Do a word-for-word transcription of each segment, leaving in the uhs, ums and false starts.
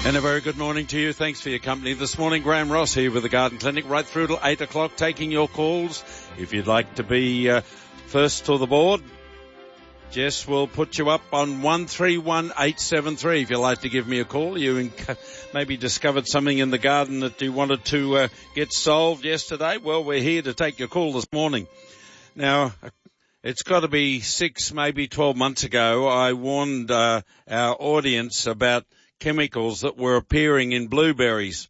And a very good morning to you. Thanks for your company this morning. Graham Ross here with the Garden Clinic, right through till eight o'clock, taking your calls. If you'd like to be uh, first to the board, Jess will put you up on one three one eight seven three. If you'd like to give me a call, you inc- maybe discovered something in the garden that you wanted to uh, get solved yesterday. Well, we're here to take your call this morning. Now, it's got to be six, maybe twelve months ago, I warned uh, our audience about chemicals that were appearing in blueberries.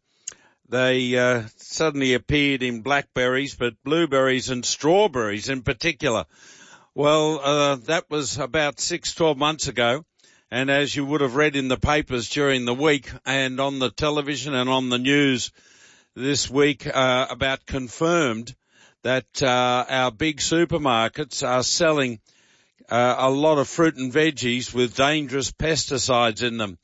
They uh, suddenly appeared in blackberries, but blueberries and strawberries in particular. Well, uh, that was about six, twelve months ago. And as you would have read in the papers during the week and on the television and on the news this week, uh, about confirmed that uh, our big supermarkets are selling uh, a lot of fruit and veggies with dangerous pesticides in them.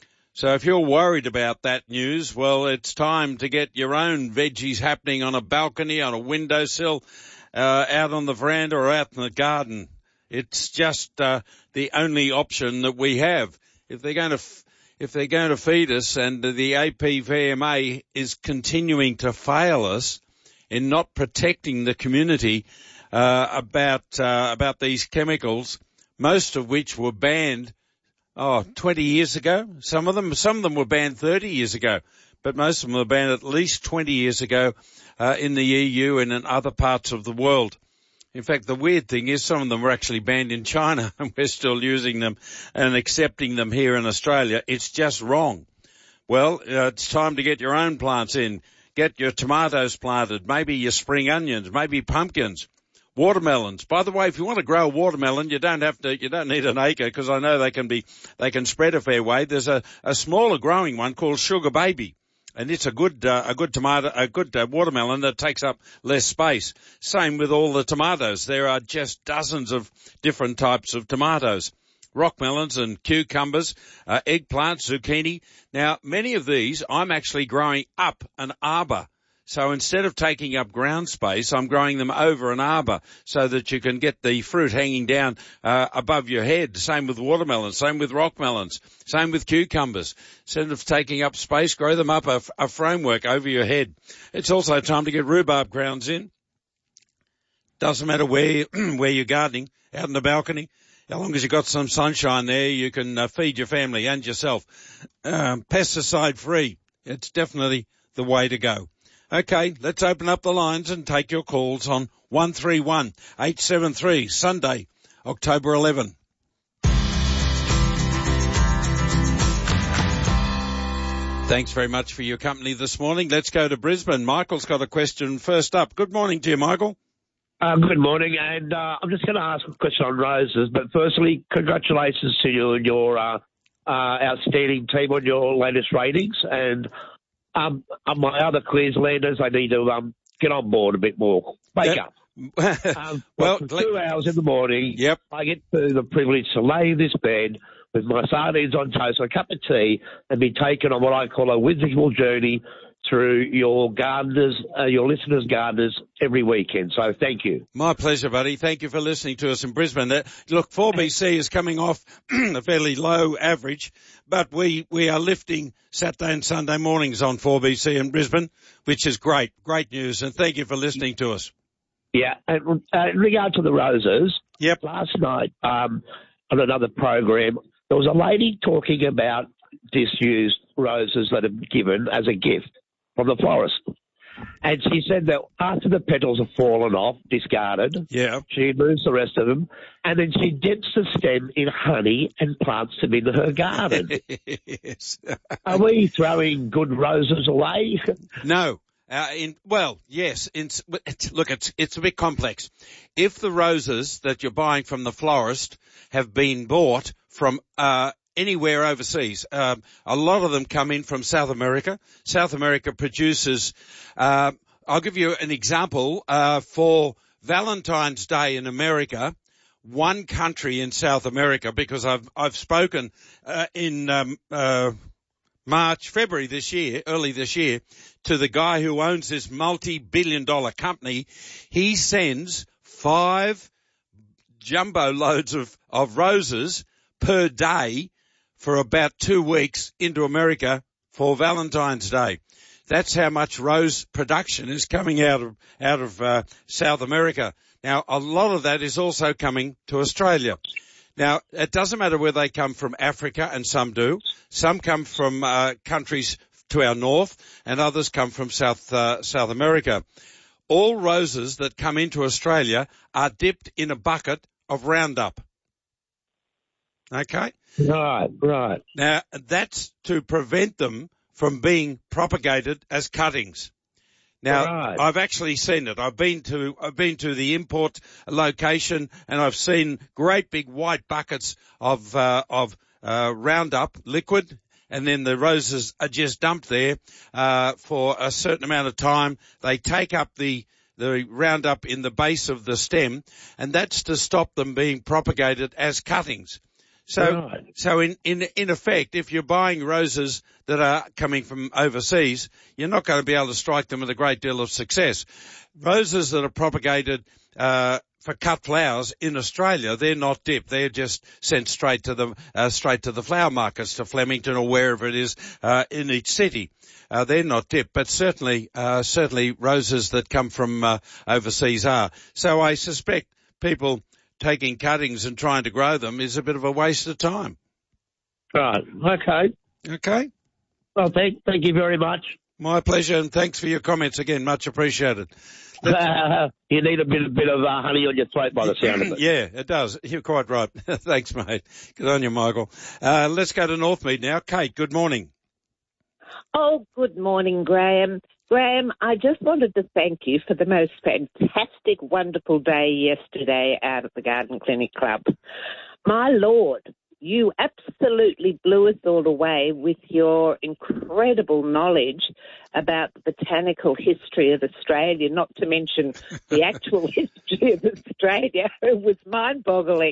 So if you're worried about that news, well, it's time to get your own veggies happening on a balcony, on a windowsill, uh, out on the veranda or out in the garden. It's just uh, the only option that we have. If they're going to, f- if they're going to feed us, and the A P V M A is continuing to fail us in not protecting the community uh, about uh, about these chemicals, most of which were banned. Oh, twenty years ago. Some of them, some of them were banned thirty years ago, but most of them were banned at least twenty years ago uh, in the E U and in other parts of the world. In fact, the weird thing is some of them were actually banned in China, and we're still using them and accepting them here in Australia. It's just wrong. Well, uh, it's time to get your own plants in. Get your tomatoes planted, maybe your spring onions, maybe pumpkins. Watermelons. By the way, if you want to grow a watermelon, you don't have to, you don't need an acre, because I know they can be, they can spread a fair way. There's a, a smaller growing one called Sugar Baby, and it's a good, uh, a good tomato, a good uh, watermelon that takes up less space. Same with all the tomatoes. There are just dozens of different types of tomatoes. Rock melons and cucumbers, uh, eggplant, zucchini. Now, many of these I'm actually growing up an arbor. So instead of taking up ground space, I'm growing them over an arbor so that you can get the fruit hanging down uh, above your head. Same with watermelons, same with rock melons, same with cucumbers. Instead of taking up space, grow them up a, a framework over your head. It's also time to get rhubarb grounds in. Doesn't matter where, where you're gardening, out on the balcony. As long as you've got some sunshine there, you can uh, feed your family and yourself. Um, pesticide free. It's definitely the way to go. Okay, let's open up the lines and take your calls on one three one eight seven three, Sunday, October eleventh. Thanks very much for your company this morning. Let's go to Brisbane. Michael's got a question first up. Good morning to you, Michael. Uh, good morning, and uh, I'm just going to ask a question on roses, but firstly, congratulations to you and your uh, uh, outstanding team on your latest ratings, and Um, my other Queenslanders, I need to um, get on board a bit more. Wake yep. up. um, well, for two hours in the morning, yep. I get the privilege to lay in this bed with my sardines on toast, a cup of tea, and be taken on what I call a whimsical journey through your gardeners, uh, your listeners' gardeners every weekend. So thank you. My pleasure, buddy. Thank you for listening to us in Brisbane. Uh, look, four B C is coming off a fairly low average, but we, we are lifting Saturday and Sunday mornings on four B C in Brisbane, which is great. Great news. And thank you for listening to us. Yeah. And uh, in regard to the roses, yep. last night um, on another program, there was a lady talking about disused roses that are given as a gift from the florist. And she said that after the petals have fallen off, discarded, yeah. she removes the rest of them, and then she dips the stem in honey and plants them in her garden. Yes. Are we throwing good roses away? No. Uh, in, well, yes. In, it's, look, it's, it's a bit complex. If the roses that you're buying from the florist have been bought from uh anywhere overseas. Um, a lot of them come in from South America. South America produces, uh, I'll give you an example, uh, for Valentine's Day in America, one country in South America, because I've, I've spoken, uh, in, um, uh, March, February this year, early this year, to the guy who owns this multi-billion dollar company. He sends five jumbo loads of, of roses per day for about two weeks into America for Valentine's Day. That's how much rose production is coming out of out of uh, South America. Now, a lot of that is also coming to Australia. Now, it doesn't matter where they come from, Africa, and some do. Some come from uh, countries to our north, and others come from South uh, South America. All roses that come into Australia are dipped in a bucket of Roundup. Okay? Right, right. Now, that's to prevent them from being propagated as cuttings. Now, right. I've actually seen it. I've been to I've been to the import location, and I've seen great big white buckets of uh, of uh, Roundup liquid, and then the roses are just dumped there uh, for a certain amount of time. They take up the the Roundup in the base of the stem, and that's to stop them being propagated as cuttings. So, right. so in, in, in effect, if you're buying roses that are coming from overseas, you're not going to be able to strike them with a great deal of success. Roses that are propagated, uh, for cut flowers in Australia, they're not dipped. They're just sent straight to the, uh, straight to the flower markets, to Flemington or wherever it is, uh, in each city. Uh, they're not dipped, but certainly, uh, certainly roses that come from, uh, overseas are. So I suspect people taking cuttings and trying to grow them is a bit of a waste of time. Right. Okay. Okay. Well, thank, thank you very much. My pleasure, and thanks for your comments again. Much appreciated. Uh, you need a bit, a bit of uh, honey on your throat by the sound of it. Yeah, it does. You're quite right. Thanks, mate. Good on you, Michael. Uh, let's go to Northmead now. Kate, good morning. Oh, good morning, Graham. Graham, I just wanted to thank you for the most fantastic, wonderful day yesterday out at the Garden Clinic Club. My Lord, you absolutely blew us all away with your incredible knowledge about the botanical history of Australia, not to mention the actual history of Australia. It was mind-boggling.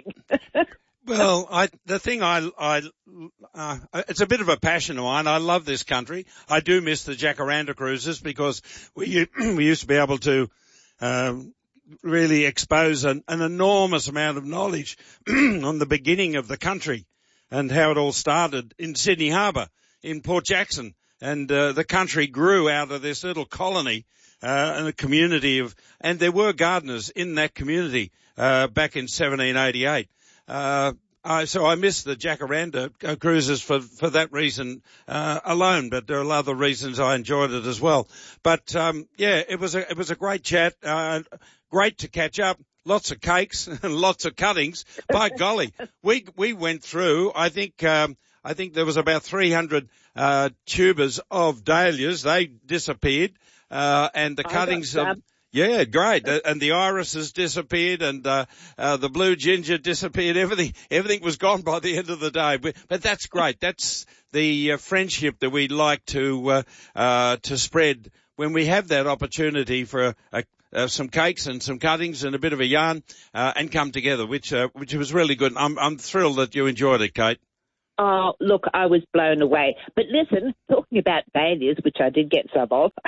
Well, I, the thing I, I, uh, it's a bit of a passion of mine. I love this country. I do miss the Jacaranda cruises because we, we used to be able to, um, really expose an, an enormous amount of knowledge on the beginning of the country and how it all started in Sydney Harbour, in Port Jackson. And, uh, the country grew out of this little colony, uh, and a community of, and there were gardeners in that community, uh, back in seventeen eighty-eight. Uh, I, so I miss the Jacaranda cruises for, for that reason, uh, alone, but there are other reasons I enjoyed it as well. But, um, yeah, it was a, it was a great chat, uh, great to catch up, lots of cakes and lots of cuttings. By golly, we, we went through, I think, um, I think there was about three hundred, uh, tubers of dahlias. They disappeared, uh, and the cuttings of, yeah, great. And the irises disappeared, and uh, uh, the blue ginger disappeared. Everything, everything was gone by the end of the day. But, but that's great. That's the uh, friendship that we like to uh, uh, to spread when we have that opportunity for a, uh, some cakes and some cuttings and a bit of a yarn uh, and come together, which uh, which was really good. I'm I'm thrilled that you enjoyed it, Kate. Oh, look, I was blown away. But listen, talking about dahlias, which I did get some of.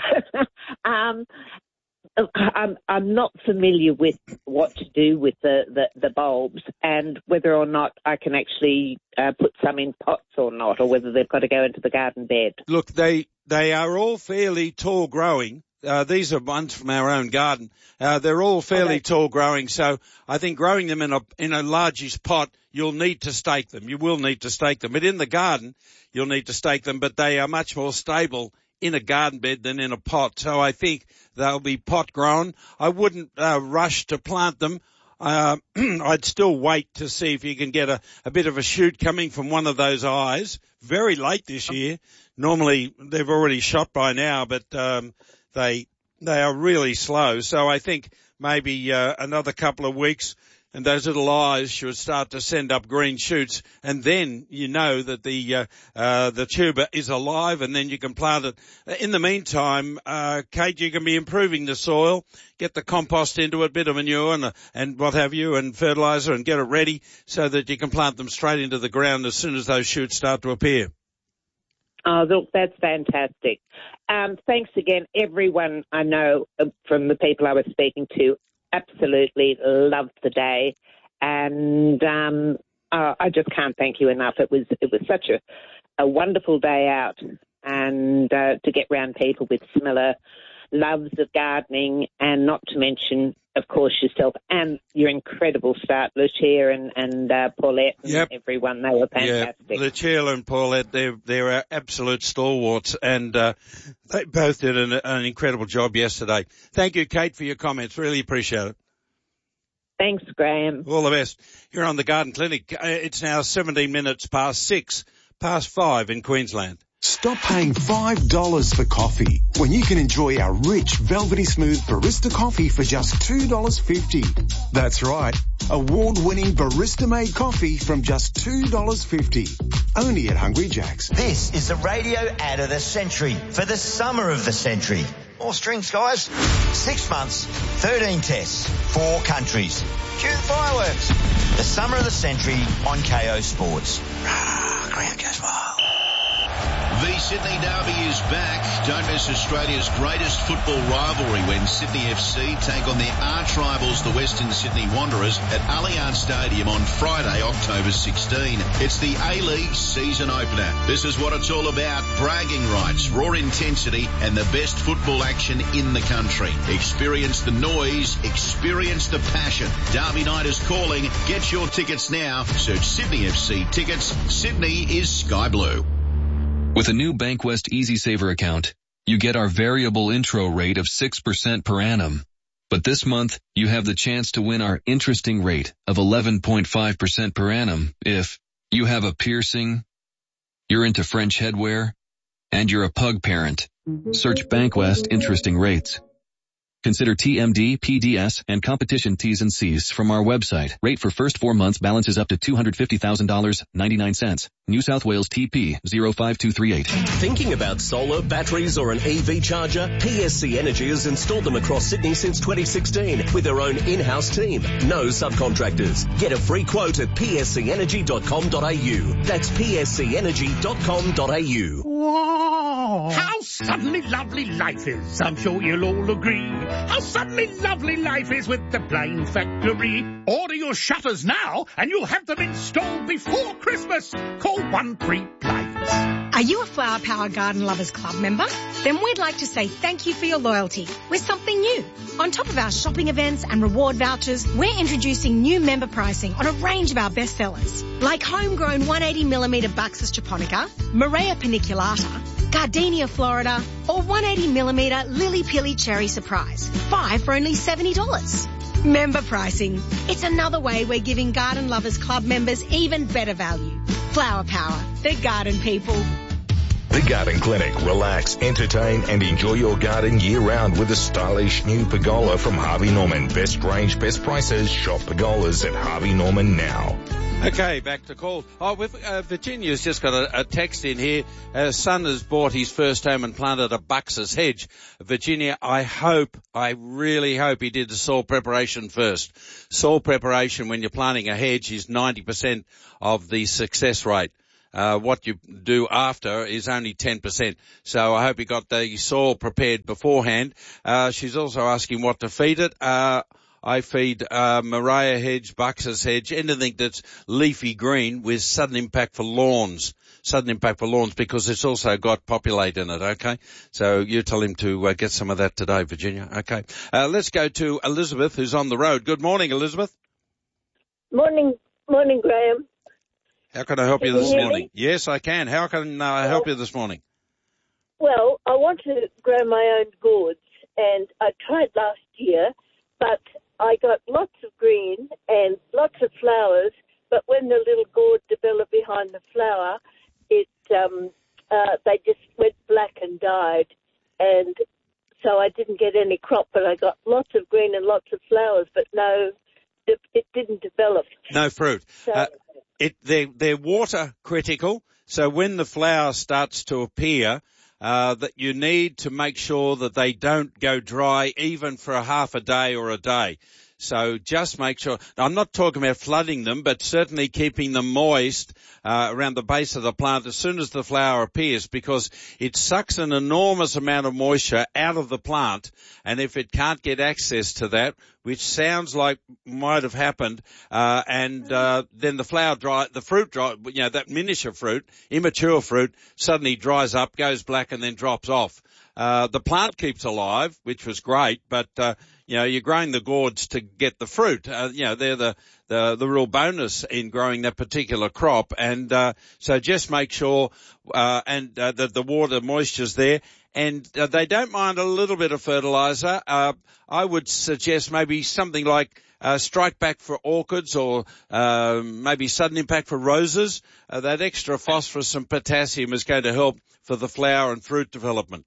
um, I'm, I'm not familiar with what to do with the, the, the bulbs and whether or not I can actually uh, put some in pots or not, or whether they've got to go into the garden bed. Look, they they are all fairly tall growing. Uh, these are ones from our own garden. Uh, they're all fairly okay. tall growing, so I think growing them in a in a largish pot, you'll need to stake them. You will need to stake them. But in the garden, you'll need to stake them, but they are much more stable in a garden bed than in a pot. So I think they'll be pot grown. I wouldn't uh, rush to plant them. Uh, I'd still wait to see if you can get a, a bit of a shoot coming from one of those eyes. Very late this year. Normally they've already shot by now, but um, they they are really slow. So I think maybe uh, another couple of weeks and those little eyes should start to send up green shoots, and then you know that the uh, uh, the tuber is alive, and then you can plant it. In the meantime, uh, Kate, you can be improving the soil, get the compost into it, bit of manure and, and what have you, and fertilizer, and get it ready so that you can plant them straight into the ground as soon as those shoots start to appear. Oh, look, that's fantastic. Um, thanks again, everyone I know from the people I was speaking to. Absolutely loved the day, and um, uh, I just can't thank you enough. It was it was such a, a wonderful day out, and uh, to get round people with similar loves of gardening, and not to mention, of course, yourself and your incredible staff, Lucia and, and uh, Paulette and yep. everyone. They were fantastic. Yeah, Lucia and Paulette, they're, they're absolute stalwarts, and uh, they both did an, an incredible job yesterday. Thank you, Kate, for your comments. Really appreciate it. Thanks, Graham. All the best. You're on the Garden Clinic. It's now seventeen minutes past six, past five in Queensland. Stop paying five dollars for coffee when you can enjoy our rich, velvety smooth barista coffee for just two dollars fifty. That's right. Award-winning barista-made coffee from just two dollars fifty. Only at Hungry Jack's. This is the radio ad of the century for the summer of the century. More strings, guys. Six months, thirteen tests, four countries. Cue the fireworks. The summer of the century on K O Sports. Rah, Graham goes wild. The Sydney Derby is back. Don't miss Australia's greatest football rivalry when Sydney F C take on their arch rivals, the Western Sydney Wanderers, at Allianz Stadium on Friday, October sixteenth. It's the A-League season opener. This is what it's all about. Bragging rights, raw intensity, and the best football action in the country. Experience the noise. Experience the passion. Derby night is calling. Get your tickets now. Search Sydney F C tickets. Sydney is sky blue. With a new Bankwest Easy Saver account, you get our variable intro rate of six percent per annum. But this month, you have the chance to win our interesting rate of eleven point five percent per annum if you have a piercing, you're into French headwear, and you're a pug parent. Search Bankwest Interesting Rates. Consider T M D, P D S, and competition T's and C's from our website. Rate for first four months balances up to two hundred fifty thousand dollars and ninety-nine cents. New South Wales T P zero five two three eight. Thinking about solar, batteries, or an E V charger? P S C Energy has installed them across Sydney since twenty sixteen with their own in-house team. No subcontractors. Get a free quote at p s c energy dot com dot a u. That's p s c energy dot com dot a u. Wow! How suddenly lovely life is. I'm sure you'll all agree. How suddenly lovely life is with the Plain Factory. Order your shutters now and you'll have them installed before Christmas. Call one three Plains. Are you a Flower Power Garden Lovers Club member? Then we'd like to say thank you for your loyalty with something new. On top of our shopping events and reward vouchers, we're introducing new member pricing on a range of our bestsellers, like homegrown one hundred eighty millimeter Buxus japonica, Morea paniculata, Gardenia Florida, or one hundred eighty millimeter Lily Pilly Cherry Surprise. Five for only seventy dollars. Member pricing. It's another way we're giving Garden Lovers Club members even better value. Flower Power. They're garden people. The Garden Clinic. Relax, entertain and enjoy your garden year-round with a stylish new pergola from Harvey Norman. Best range, best prices. Shop pergolas at Harvey Norman now. Okay, back to calls. Oh, with, uh, Virginia's just got a, a text in here. Her son has bought his first home and planted a Buxus hedge. Virginia, I hope, I really hope he did the soil preparation first. Soil preparation when you're planting a hedge is ninety percent of the success rate. Uh, what you do after is only ten percent. So I hope he got the soil prepared beforehand. Uh, she's also asking what to feed it. Uh, I feed uh, Morea hedge, Buxus hedge, anything that's leafy green with sudden impact for lawns. Sudden impact for lawns because it's also got populate in it, okay? So you tell him to uh, get some of that today, Virginia, okay? Uh, let's go to Elizabeth, who's on the road. Good morning, Elizabeth. Morning, morning, Graham. How can I help can you this you morning? Me? Yes, I can. How can uh, I help you this morning? Well, I want to grow my own gourds, and I tried last year, but I got lots of green and lots of flowers, but when the little gourd developed behind the flower, it um, uh, they just went black and died, and so I didn't get any crop, but I got lots of green and lots of flowers, but no, it, it didn't develop. No fruit. So, uh, it, they're, they're water critical, so when the flower starts to appear, Uh, that you need to make sure that they don't go dry even for a half a day or a day. So just make sure, I'm not talking about flooding them, but certainly keeping them moist uh, around the base of the plant as soon as the flower appears, because it sucks an enormous amount of moisture out of the plant, and if it can't get access to that, which sounds like might have happened, uh, and uh, then the flower dry, the fruit dry, you know, that miniature fruit, immature fruit, suddenly dries up, goes black, and then drops off. Uh, the plant keeps alive, which was great, but, uh, you know, you're growing the gourds to get the fruit. Uh, you know, they're the, the, the real bonus in growing that particular crop. And, uh, so just make sure, uh, and, uh, that the water moisture's there. And, uh, they don't mind a little bit of fertilizer. Uh, I would suggest maybe something like, uh, strike back for orchids or, uh, maybe sudden impact for roses. Uh, that extra phosphorus and potassium is going to help for the flower and fruit development.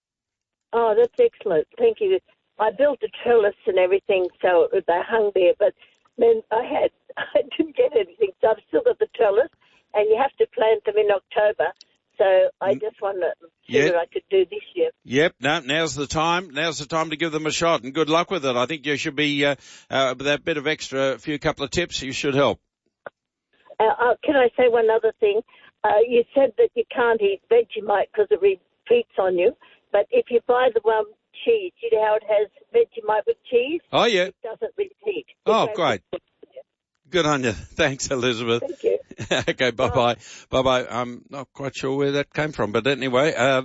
Oh, that's excellent. Thank you. I built a trellis and everything, so they hung there, but then I had, I didn't get anything, so I've still got the trellis, and you have to plant them in October, so I just want to see Yep. what I could do this year. Yep, no, now's the time. Now's the time to give them a shot, and good luck with it. I think you should be, uh, uh, with that bit of extra, a few couple of tips, you should help. Uh, uh, can I say one other thing? Uh, you said that you can't eat Vegemite because it repeats on you. But if you buy the one cheese, you know how it has Vegemite with cheese? Oh, yeah. It doesn't repeat. It Oh, goes great. with- Good on you. Thanks, Elizabeth. Thank you. Okay, bye-bye. Bye-bye. I'm not quite sure where that came from, but anyway, uh,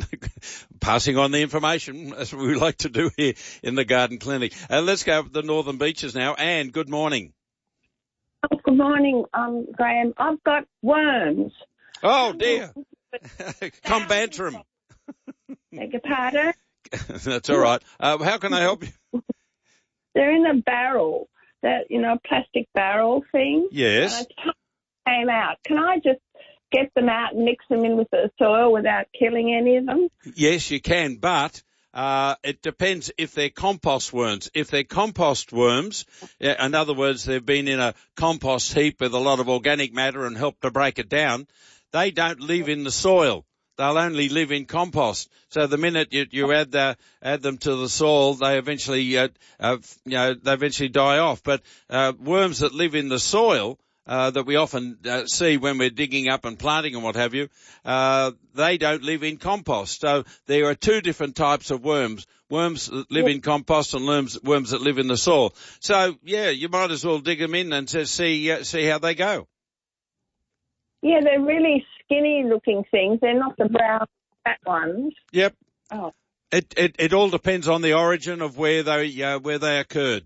passing on the information, as we like to do here in the Garden Clinic. Uh, let's go up the Northern Beaches now. Anne, good morning. Oh, good morning, um, Graham. I've got worms. Oh, dear. Come banter 'em. Beg your pardon? That's all right. Uh, how can I help you? They're in a barrel, that, you know, plastic barrel thing. Yes. And I came out. Can I just get them out and mix them in with the soil without killing any of them? Yes, you can, but uh, it depends if they're compost worms. If they're compost worms, in other words, they've been in a compost heap with a lot of organic matter and helped to break it down, they don't live in the soil. They'll only live in compost. So the minute you, you add the, add them to the soil, they eventually, uh, uh, you know, they eventually die off. But uh, worms that live in the soil, uh, that we often uh, see when we're digging up and planting and what have you, uh, they don't live in compost. So there are two different types of worms. Worms that live in compost and worms, worms that live in the soil. So yeah, you might as well dig them in and just see, uh, see how they go. Yeah, they're really skinny-looking things. They're not the brown fat ones. Yep. Oh. It, it, it all depends on the origin of where they, uh, where they occurred.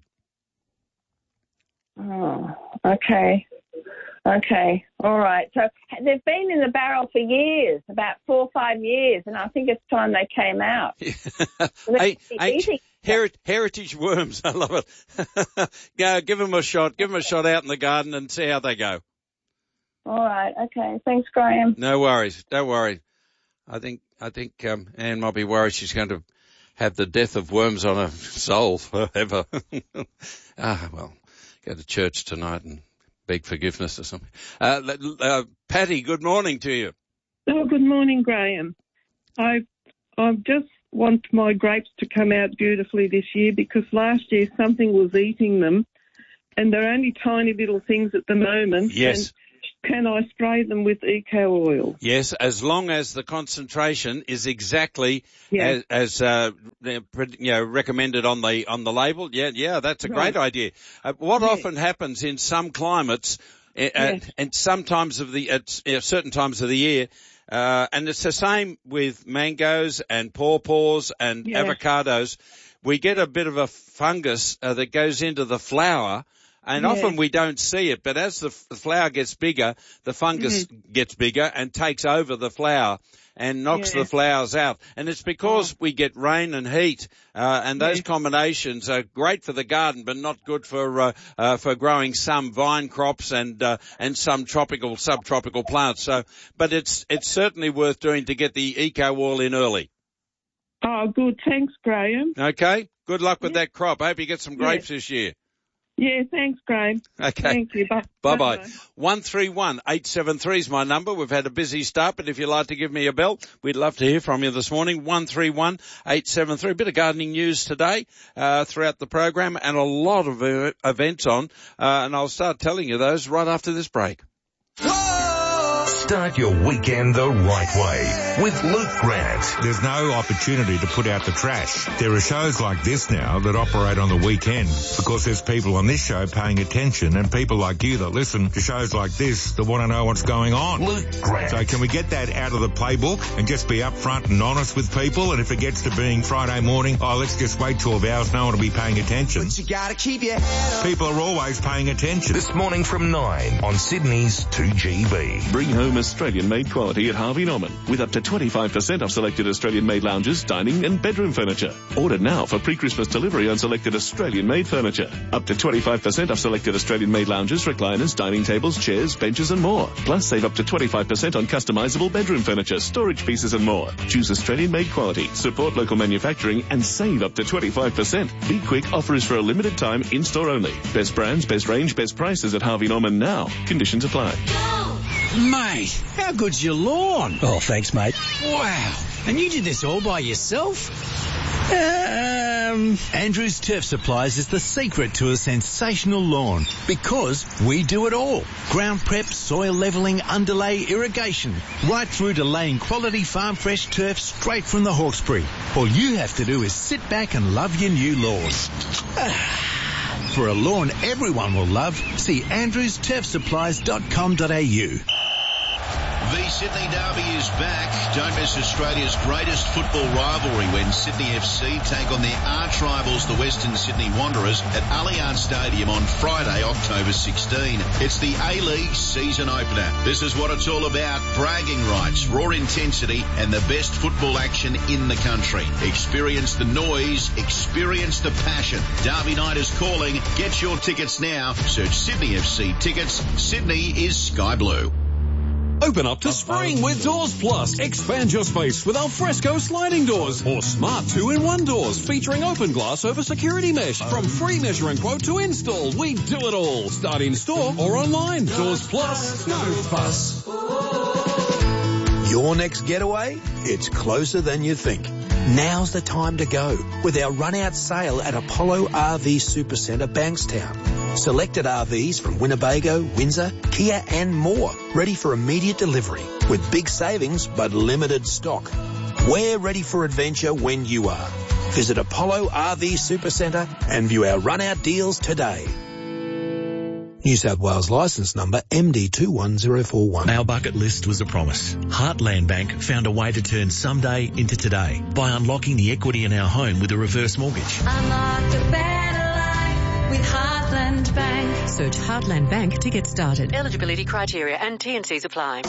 Oh, okay. Okay, all right. So they've been in the barrel for years, about four or five years, and I think it's time they came out. hey, hey, heri- heritage worms, I love it. Go, give them a shot. Give them a shot out in the garden and see how they go. All right, okay. Thanks, Graham. No worries. Don't worry. I think, I think, um, Anne might be worried she's going to have the death of worms on her soul forever. ah, well, go to church tonight and beg forgiveness or something. Uh, uh, Patty, good morning to you. Oh, good morning, Graham. I, I just want my grapes to come out beautifully this year because last year something was eating them and they're only tiny little things at the moment. Yes. And can I spray them with eco oil? Yes, as long as the concentration is exactly yeah. as, as uh, you know, recommended on the on the label. Yeah, yeah, that's a right. great idea. Uh, what yeah. often happens in some climates, uh, yes. and sometimes of the at uh, certain times of the year, uh, and it's the same with mangoes and pawpaws and yeah. avocados, we get a bit of a fungus uh, that goes into the flower. And yeah. often we don't see it, but as the, f- the flower gets bigger, the fungus mm-hmm. gets bigger and takes over the flower and knocks yeah. the flowers out. And it's because oh. we get rain and heat, uh, and those yeah. combinations are great for the garden, but not good for, uh, uh, for growing some vine crops and, uh, and some tropical, subtropical plants. So, but it's, it's certainly worth doing to get the eco oil in early. Oh, good. Thanks, Graham. Okay. Good luck with yeah. that crop. I hope you get some grapes yeah. this year. Yeah, thanks, Graham. Okay. Thank you. Bye. Bye-bye. one three one eight seven three is my number. We've had a busy start, but if you'd like to give me a bell, we'd love to hear from you this morning. one three one eight seven three. A bit of gardening news today uh, throughout the program and a lot of uh, events on, uh, and I'll start telling you those right after this break. Start your weekend the right way with Luke Grant. There's no opportunity to put out the trash. There are shows like this now that operate on the weekend because there's people on this show paying attention and people like you that listen to shows like this that want to know what's going on. Luke Grant. So can we get that out of the playbook and just be upfront and honest with people? And if it gets to being Friday morning, oh, let's just wait twelve hours, no one will be paying attention. But you gotta keep your head up. People are always paying attention. This morning from nine on Sydney's two G B. Bring home Australian-made quality at Harvey Norman with up to twenty-five percent off selected Australian-made lounges, dining and bedroom furniture. Order now for pre-Christmas delivery on selected Australian-made furniture. Up to twenty-five percent off selected Australian-made lounges, recliners, dining tables, chairs, benches and more. Plus save up to twenty-five percent on customizable bedroom furniture, storage pieces and more. Choose Australian-made quality, support local manufacturing and save up to twenty-five percent. Be quick, offer is for a limited time, in-store only. Best brands, best range, best prices at Harvey Norman now. Conditions apply. Mate, how good's your lawn? Oh, thanks, mate. Wow. And you did this all by yourself? Um, Andrews Turf Supplies is the secret to a sensational lawn because we do it all. Ground prep, soil levelling, underlay, irrigation, right through to laying quality farm fresh turf straight from the Hawkesbury. All you have to do is sit back and love your new lawn. For a lawn everyone will love, see andrews turf supplies dot com dot a u. The Sydney Derby is back. Don't miss Australia's greatest football rivalry when Sydney F C take on their arch rivals, the Western Sydney Wanderers, at Allianz Stadium on Friday, October sixteenth. It's the A-League season opener. This is what it's all about. Bragging rights, raw intensity, and the best football action in the country. Experience the noise, experience the passion. Derby night is calling. Get your tickets now. Search Sydney F C tickets. Sydney is sky blue. Open up to spring with Doors Plus. Expand your space with alfresco sliding doors or smart two-in-one doors featuring open glass over security mesh. From free measuring quote to install, we do it all. Start in store or online. Doors Plus, no fuss. Your next getaway? It's closer than you think. Now's the time to go with our run-out sale at Apollo R V Supercentre, Bankstown. Selected R Vs from Winnebago, Windsor, Kia and more, ready for immediate delivery with big savings but limited stock. We're ready for adventure when you are. Visit Apollo R V Supercentre and view our run-out deals today. New South Wales licence number M D two one zero four one. Our bucket list was a promise. Heartland Bank found a way to turn someday into today by unlocking the equity in our home with a reverse mortgage. Unlock a better life with Heartland Bank. Search Heartland Bank to get started. Eligibility criteria and T and Cs apply.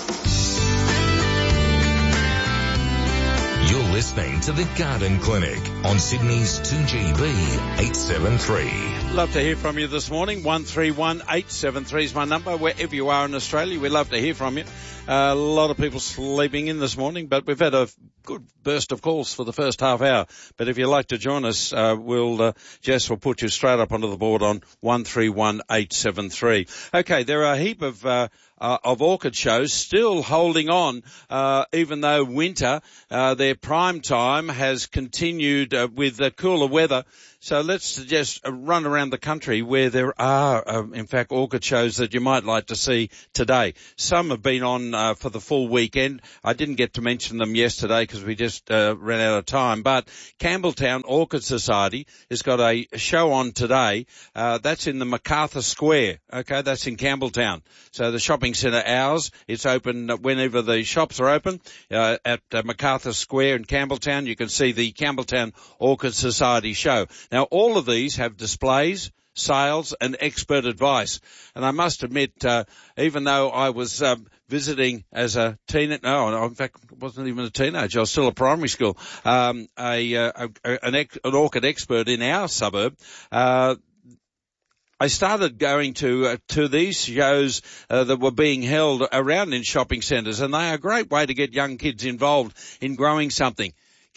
You're listening to The Garden Clinic on Sydney's two G B eight seven three. Love to hear from you this morning. one three one eight seven three is my number. Wherever you are in Australia, we'd love to hear from you. Uh, a lot of people sleeping in this morning, but we've had a good burst of calls for the first half hour. But if you'd like to join us, uh, we'll, uh, Jess will put you straight up onto the board on one three one eight seven three. Okay, there are a heap of, uh, Uh, of orchid shows still holding on, uh, even though winter, uh, their prime time has continued uh, with the cooler weather. So let's just uh, run around the country where there are, uh, in fact, orchid shows that you might like to see today. Some have been on uh, for the full weekend. I didn't get to mention them yesterday because we just uh, ran out of time. But Campbelltown Orchid Society has got a show on today. Uh, that's in the MacArthur Square. Okay, that's in Campbelltown. So the shopping centre hours, it's open whenever the shops are open. Uh, at uh, MacArthur Square in Campbelltown, you can see the Campbelltown Orchid Society show. Now, all of these have displays, sales and expert advice. And I must admit, uh, even though I was um, visiting as a teenager, no, in fact, I wasn't even a teenager, I was still at primary school, um, a, uh, a, an, ex, an orchid expert in our suburb, uh, I started going to uh, to these shows uh, that were being held around in shopping centres, and they are a great way to get young kids involved in growing something.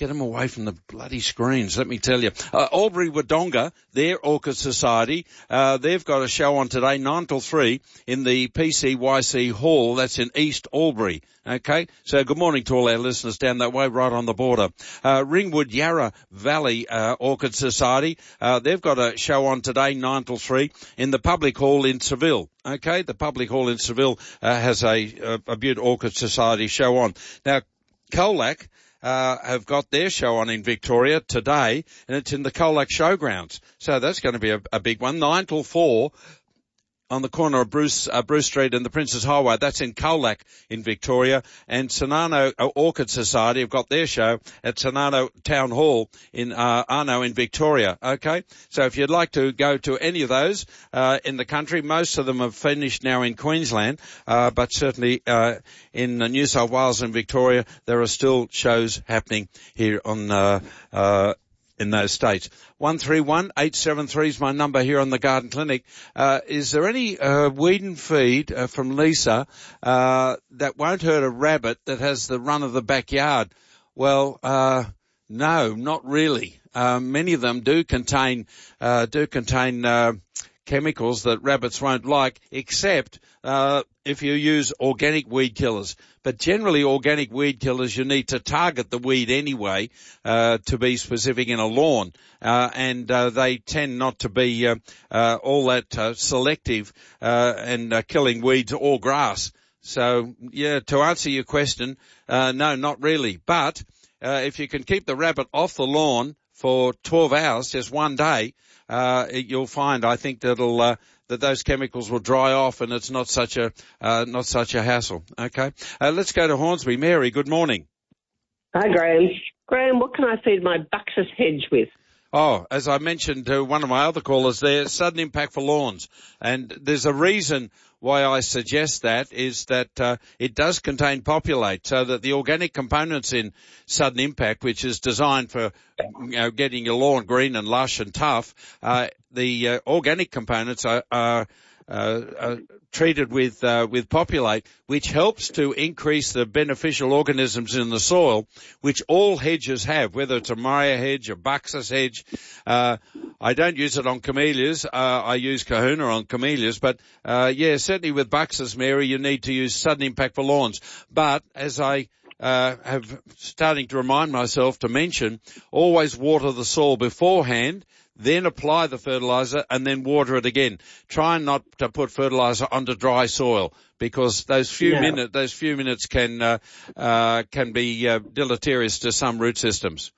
Get them away from the bloody screens, let me tell you. Uh, Albury Wodonga, their Orchid Society, uh, they've got a show on today, nine till three, in the P C Y C Hall. That's in East Albury. Okay, so good morning to all our listeners down that way, right on the border. Uh, Ringwood Yarra Valley uh, Orchid Society, uh, they've got a show on today, nine till three, in the Public Hall in Seville. Okay, the Public Hall in Seville uh, has a, a, a Butte Orchid Society show on. Now, Colac uh, have got their show on in Victoria today, and it's in the Colac Showgrounds. So that's going to be a, a big one, nine till four. On the corner of Bruce, uh, Bruce Street and the Princes Highway. That's in Colac in Victoria. And Sonano uh, Orchid Society have got their show at Sonano Town Hall in uh, Arno in Victoria. Okay? So if you'd like to go to any of those uh, in the country, most of them have finished now in Queensland, uh, but certainly uh, in uh, New South Wales and Victoria, there are still shows happening here on uh, uh in those states. one three one, eight seven three is my number here on the Garden Clinic. Uh, is there any uh, weed and feed uh, from Lisa uh, that won't hurt a rabbit that has the run of the backyard? Well, uh, no, not really. Uh, many of them do contain uh, do contain uh, chemicals that rabbits won't like, except uh, if you use organic weed killers. But generally, organic weed killers, you need to target the weed anyway, uh, to be specific in a lawn. Uh, and, uh, they tend not to be, uh, uh, all that, uh, selective, uh, and, uh, killing weeds or grass. So, yeah, to answer your question, uh, no, not really. But, uh, if you can keep the rabbit off the lawn for twelve hours, just one day, uh, you'll find, I think that'll, uh, that those chemicals will dry off and it's not such a, uh, not such a hassle. Okay. Uh, let's go to Hornsby. Mary, good morning. Hi, Graham. Graham, what can I feed my Buxus hedge with? Oh, as I mentioned to one of my other callers there, sudden impact for lawns. And there's a reason why I suggest that is that uh, it does contain populate, so that the organic components in sudden impact, which is designed for you know, getting your lawn green and lush and tough, uh, the uh, organic components are, are Uh, uh, treated with uh, with populate, which helps to increase the beneficial organisms in the soil, which all hedges have, whether it's a Maya hedge, a Buxus hedge. Uh, I don't use it on camellias. Uh, I use Kahuna on camellias, but uh, yeah, certainly with Buxus, Mary, you need to use sudden impact for lawns. But as I uh, have starting to remind myself to mention, always water the soil beforehand, then apply the fertilizer and then water it again. Try not to put fertilizer onto dry soil, because those few Yeah. minutes, those few minutes can, uh, uh, can be uh, deleterious to some root systems.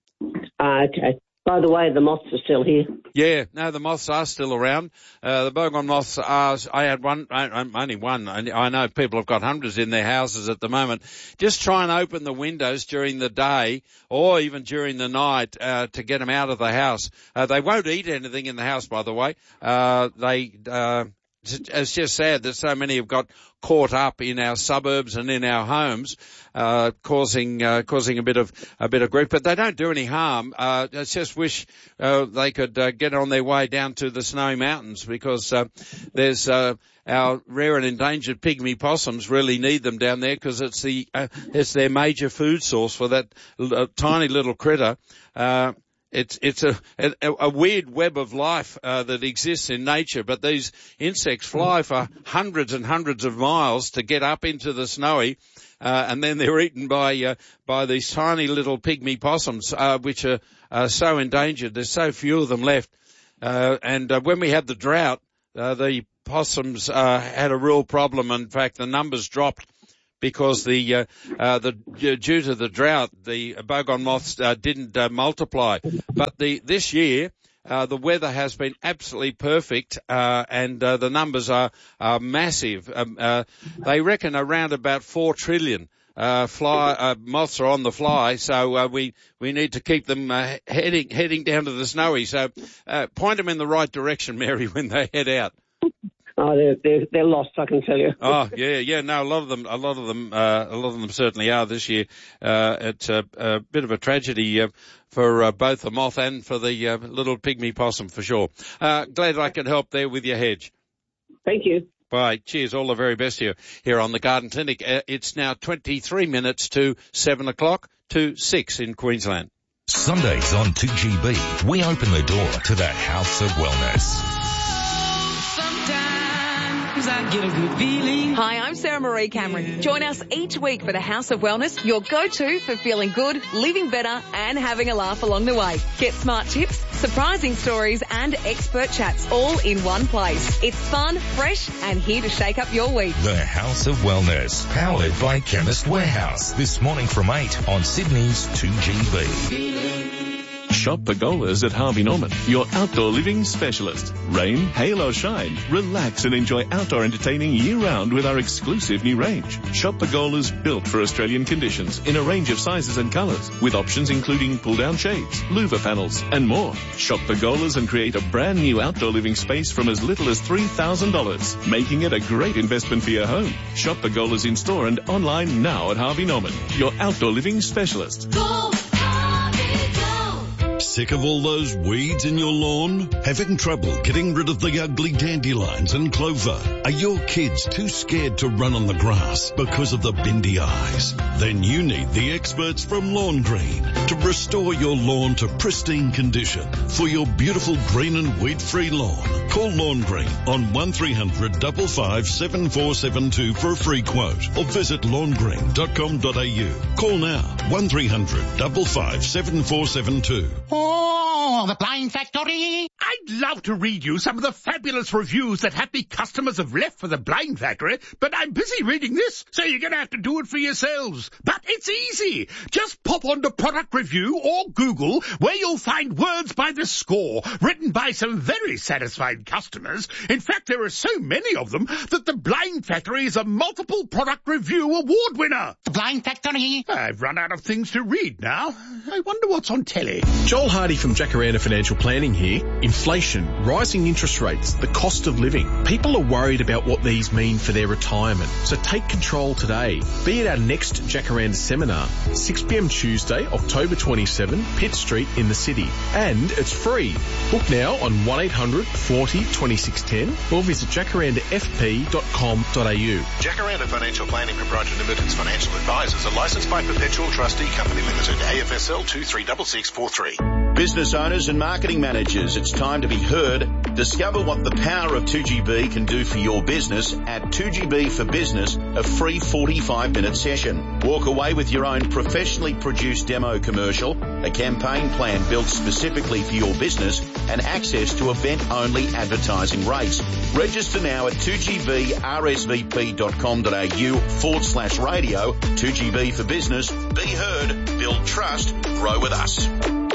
Uh, okay. By the way, the moths are still here. Yeah, no, the moths are still around. Uh, the boggon moths are, I had one, I, only one. I know people have got hundreds in their houses at the moment. Just try and open the windows during the day or even during the night, uh, to get them out of the house. Uh, they won't eat anything in the house, by the way. Uh, they, uh, it's just sad that so many have got caught up in our suburbs and in our homes, uh, causing, uh, causing a bit of, a bit of grief, but they don't do any harm. Uh, I just wish, uh, they could, uh, get on their way down to the Snowy Mountains, because, uh, there's, uh, our rare and endangered pygmy possums really need them down there, because it's the, uh, it's their major food source for that uh, tiny little critter. Uh, It's it's a, a a weird web of life uh, that exists in nature, but these insects fly for hundreds and hundreds of miles to get up into the snowy, uh, and then they're eaten by uh, by these tiny little pygmy possums, uh, which are, are so endangered. There's so few of them left, uh, and uh, when we had the drought, uh, the possums uh, had a real problem. In fact, the numbers dropped, because the, uh, uh, the, due to the drought, the boggon moths, uh, didn't, uh, multiply. But the, this year, uh, the weather has been absolutely perfect, uh, and, uh, the numbers are, are massive. Um, uh, they reckon around about four trillion. Uh, fly, uh, moths are on the fly, so, uh, we, we need to keep them, uh, heading, heading down to the snowy. So, uh, point them in the right direction, Mary, when they head out. Oh, they're, they're, they're lost, I can tell you. Oh, yeah, yeah, no, a lot of them, a lot of them, uh, a lot of them certainly are this year. Uh, it's a, a bit of a tragedy, uh, for, uh, both the moth and for the, uh, little pygmy possum, for sure. Uh, glad I could help there with your hedge. Thank you. Bye. Cheers. All the very best here, here on the Garden Clinic. Uh, it's now twenty-three minutes to seven o'clock to six in Queensland. Sundays on two G B, we open the door to the House of Wellness. I get a good feeling. Hi, I'm Sarah Marie Cameron. Join us each week for the House of Wellness, your go-to for feeling good, living better, and having a laugh along the way. Get smart tips, surprising stories, and expert chats all in one place. It's fun, fresh, and here to shake up your week. The House of Wellness, powered by Chemist Warehouse. This morning from eight on Sydney's two G B. Shop Pergolas at Harvey Norman, your outdoor living specialist. Rain, hail or shine, relax and enjoy outdoor entertaining year-round with our exclusive new range. Shop Pergolas built for Australian conditions in a range of sizes and colours, with options including pull-down shades, louver panels and more. Shop Pergolas and create a brand new outdoor living space from as little as three thousand dollars, making it a great investment for your home. Shop Pergolas in store and online now at Harvey Norman, your outdoor living specialist. Go! Sick of all those weeds in your lawn? Having trouble getting rid of the ugly dandelions and clover? Are your kids too scared to run on the grass because of the bendy eyes? Then you need the experts from Lawn Green to restore your lawn to pristine condition for your beautiful green and weed-free lawn. Call Lawn Green on one three hundred five five seven four seven two for a free quote or visit lawn green dot com dot a u. Call now one three hundred five five seven four seven two. Oh, the Blind Factory! I'd love to read you some of the fabulous reviews that happy customers have left for the Blind Factory, but I'm busy reading this, so you're going to have to do it for yourselves. But it's easy. Just pop onto Product Review or Google, where you'll find words by the score, written by some very satisfied customers. In fact, there are so many of them that the Blind Factory is a multiple Product Review award winner. The Blind Factory? I've run out of things to read now. I wonder what's on telly. Joel Hardy from Jacaranda Financial Planning here. Inflation, rising interest rates, the cost of living. People are worried about what these mean for their retirement. So take control today. Be at our next Jacaranda seminar, six p m Tuesday, October twenty-seventh, Pitt Street in the city. And it's free. Book now on one eight hundred forty twenty-six ten or visit jacaranda f p dot com dot a u. Jacaranda Financial Planning Proprietary Limited's financial advisors are licensed by Perpetual Trustee Company Limited, A F S L two three six six four three. Business owners and marketing managers, it's time to be heard. Discover what the power of two G B can do for your business at two G B for Business, a free forty-five minute session. Walk away with your own professionally produced demo commercial, a campaign plan built specifically for your business, and access to event-only advertising rates. Register now at two G B R S V P dot com dot a u forward slash radio. two G B for Business. Be heard, build trust, grow with us.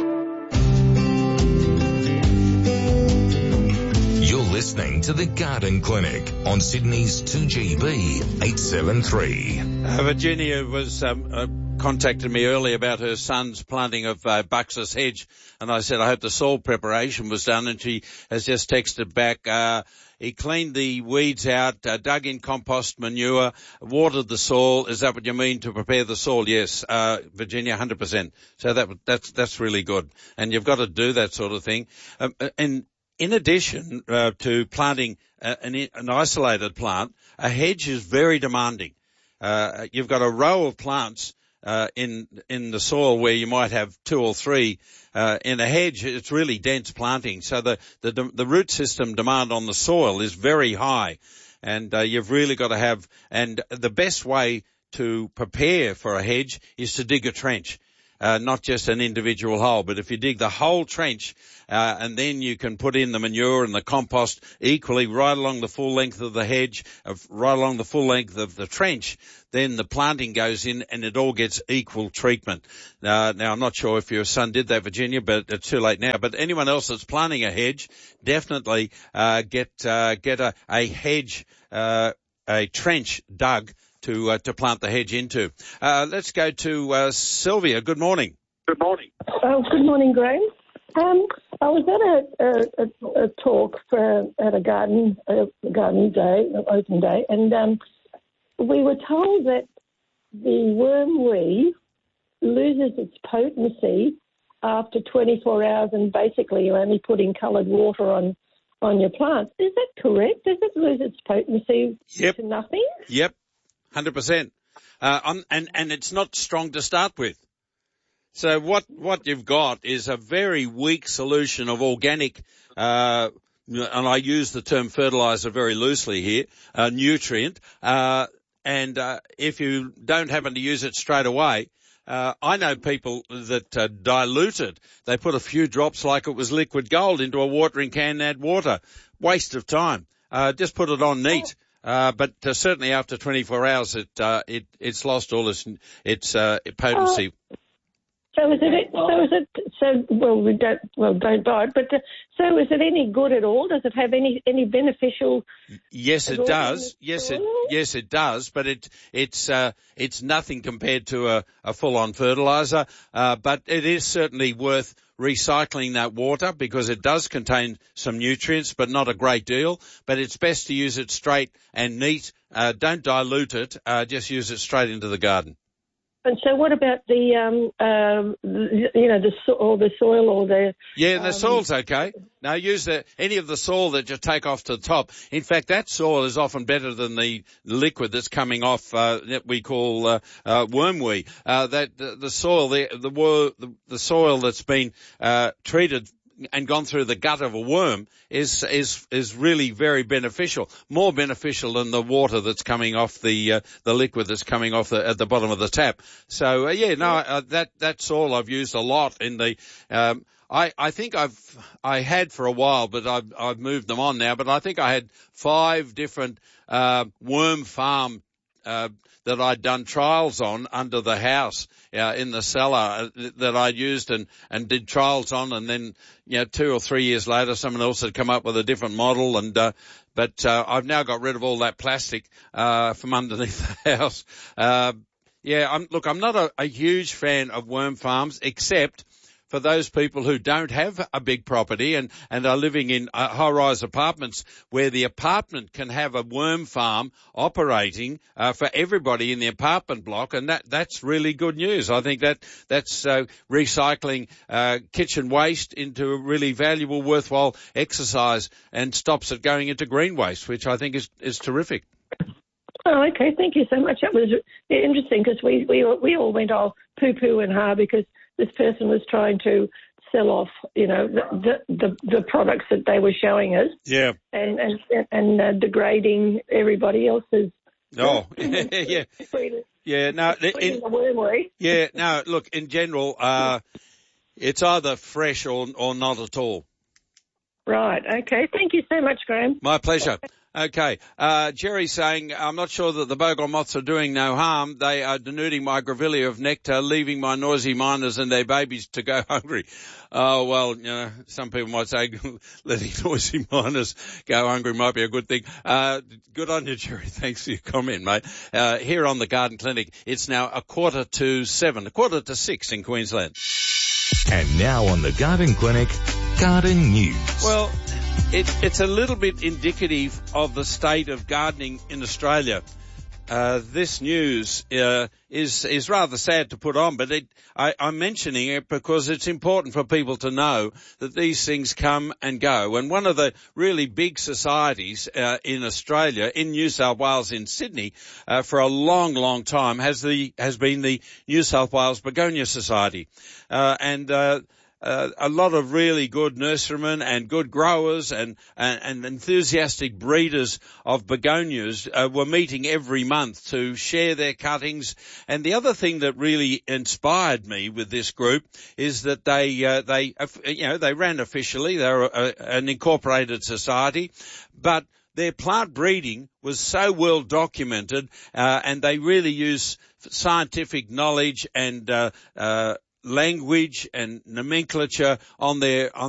You're listening to the Garden Clinic on Sydney's two G B eight seventy-three. Uh, Virginia was um, uh, contacted me earlier about her son's planting of uh, Buxus hedge, and I said I hope the soil preparation was done, and she has just texted back. Uh, he cleaned the weeds out, uh, dug in compost manure, watered the soil. Is that what you mean, to prepare the soil? Yes, uh, Virginia, one hundred percent. So that that's that's really good, and you've got to do that sort of thing. Um, and in addition uh, to planting uh, an, an isolated plant, a hedge is very demanding. Uh, you've got a row of plants uh, in in the soil where you might have two or three. Uh, in a hedge, it's really dense planting, so the the the root system demand on the soil is very high, and uh, you've really got to have. And the best way to prepare for a hedge is to dig a trench. Uh, not just an individual hole, but if you dig the whole trench, uh, and then you can put in the manure and the compost equally right along the full length of the hedge, of right along the full length of the trench, then the planting goes in and it all gets equal treatment. Uh, now I'm not sure if your son did that, Virginia, but it's too late now. But anyone else that's planting a hedge, definitely, uh, get, uh, get a, a hedge, uh, a trench dug to uh, to plant the hedge into. Uh, let's go to uh, Sylvia. Good morning. Good morning. Oh, good morning, Graham. Um, I was at a, a, a talk for, at a garden a garden day, an open day, and um, we were told that the wormweed loses its potency after twenty-four hours, and basically you're only putting coloured water on on your plants. Is that correct? Does it lose its potency Yep. to nothing? Yep, one hundred percent. Uh, on, and, and it's not strong to start with. So what, what you've got is a very weak solution of organic, uh, and I use the term fertilizer very loosely here, uh, nutrient, uh, and, uh, if you don't happen to use it straight away, Uh, I know people that uh, dilute it. They put a few drops like it was liquid gold into a watering can and add water. Waste of time. Uh, just put it on neat. Uh, but uh, certainly after twenty-four hours, it, uh, it, it's lost all its, its, uh, potency. Oh. So is it, so is it, so, well, we don't, well, don't buy it, but uh, so is it any good at all? Does it have any, any beneficial? Yes, it does. Yes, it, yes, it does, but it, it's, uh, it's nothing compared to a, a full-on fertilizer, uh, but it is certainly worth recycling that water because it does contain some nutrients, but not a great deal, but it's best to use it straight and neat. Uh, don't dilute it, uh, just use it straight into the garden. And so what about the, um, um, you know, the, so- or the soil or the... Yeah, the um, soil's okay. Now use the, any of the soil that you take off to the top. In fact, that soil is often better than the liquid that's coming off, uh, that we call, uh, uh, wormweed. Uh, that, the, the soil, the, the, the, the soil that's been, uh, treated and gone through the gut of a worm is, is, is really very beneficial. More beneficial than the water that's coming off the, uh, the liquid that's coming off the, at the bottom of the tap. So, uh, yeah, no, uh, that, that's all I've used a lot in the, um, I, I think I've, I had for a while, but I've, I've moved them on now, but I think I had five different, uh, worm farm, uh, that I'd done trials on under the house, uh, in the cellar uh, that I'd used and, and did trials on. And then, you know, two or three years later, someone else had come up with a different model. And, uh, but, uh, I've now got rid of all that plastic, uh, from underneath the house. Uh, yeah, I'm, look, I'm not a, a huge fan of worm farms, except for those people who don't have a big property and, and are living in uh, high-rise apartments where the apartment can have a worm farm operating uh, for everybody in the apartment block, and that that's really good news. I think that that's uh, recycling uh, kitchen waste into a really valuable, worthwhile exercise and stops it going into green waste, which I think is, is terrific. Oh, okay. Thank you so much. That was interesting because we, we, we all went all poo-poo and ha because this person was trying to sell off, you know, the the, the products that they were showing us. Yeah. And and and uh, degrading everybody else's. Oh, yeah. Yeah. No. In, yeah. No. Look. In general, uh, it's either fresh or or not at all. Right. Okay. Thank you so much, Graham. My pleasure. Okay. Uh, Jerry's saying, I'm not sure that the bogon moths are doing no harm. They are denuding my grevillea of nectar, leaving my noisy miners and their babies to go hungry. Oh, well, you know, some people might say letting noisy miners go hungry might be a good thing. Uh, good on you, Jerry. Thanks for your comment, mate. Uh, here on the Garden Clinic, it's now a quarter to seven, a quarter to six in Queensland. And now on the Garden Clinic, Garden News. Well, It, it's a little bit indicative of the state of gardening in Australia. Uh, this news uh, is is rather sad to put on, but it, I, I'm mentioning it because it's important for people to know that these things come and go. And one of the really big societies uh, in Australia, in New South Wales, in Sydney, uh, for a long, long time, has the has been the New South Wales Begonia Society, uh, and. Uh, Uh, a lot of really good nurserymen and good growers and, and, and enthusiastic breeders of begonias uh, were meeting every month to share their cuttings. And the other thing that really inspired me with this group is that they, uh, they, uh, you know, they ran officially. They were a, an incorporated society, but their plant breeding was so well documented, uh, and they really use scientific knowledge and, uh, uh, language and nomenclature on their on